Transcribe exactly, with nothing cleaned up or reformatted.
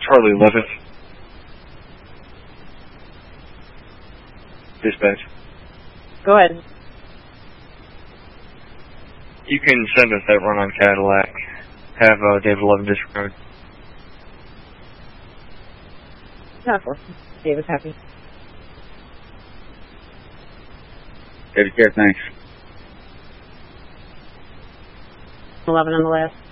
Charlie eleven. Dispatch. Go ahead. You can send us that run on Cadillac. Have uh, David eleven disregard. Not for David's happy. David care, thanks. eleven on the last.